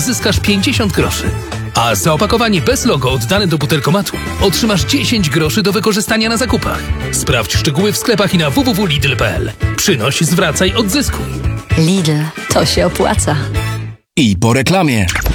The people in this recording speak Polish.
odzyskasz 50 groszy. A za opakowanie bez logo oddane do butelkomatu otrzymasz 10 groszy do wykorzystania na zakupach. Sprawdź szczegóły w sklepach i na www.lidl.pl. Przynoś, zwracaj, odzyskuj. Lidl, to się opłaca. I po reklamie.